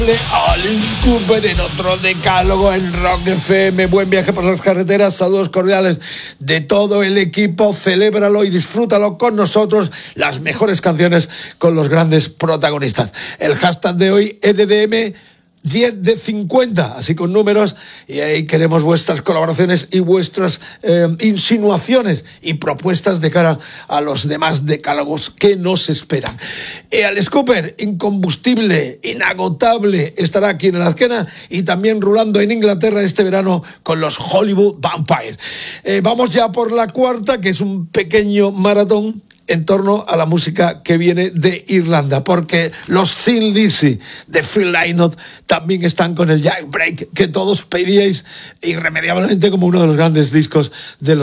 Alice Cooper en otro decálogo en Rock FM. Buen viaje por las carreteras. Saludos cordiales de todo el equipo. Celébralo y disfrútalo con nosotros. Las mejores canciones con los grandes protagonistas. El hashtag de hoy, EDDM 10 de 50, así con números, y ahí queremos vuestras colaboraciones y vuestras insinuaciones y propuestas de cara a los demás decálogos que nos esperan. Alice Cooper, incombustible, inagotable, estará aquí en el Azkena y también rulando en Inglaterra este verano con los Hollywood Vampires. Vamos ya por la cuarta, que es un pequeño maratón en torno a la música que viene de Irlanda, porque los Thin Lizzy de Phil Lynott también están con el Jailbreak, que todos pedíais irremediablemente como uno de los grandes discos de los